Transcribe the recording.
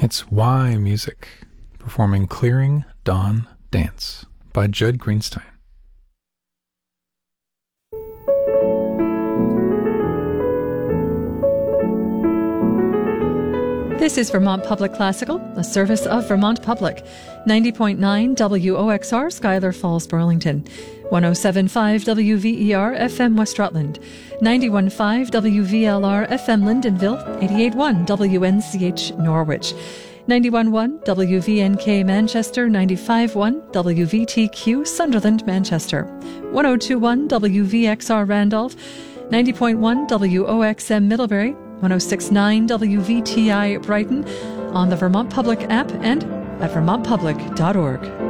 It's Why Music, performing Clearing Dawn Dance by Judd Greenstein. This is Vermont Public Classical, a service of Vermont Public. 90.9 WOXR, Schuyler Falls, Burlington. 107.5 WVER FM West Rutland. 91.5 WVLR FM Lyndonville. 88.1 WNCH Norwich. 91.1 WVNK Manchester. 95.1 WVTQ Sunderland, Manchester. 102.1 WVXR Randolph. 90.1 WOXM Middlebury. 106.9 WVTI Brighton, on the Vermont Public app and at vermontpublic.org.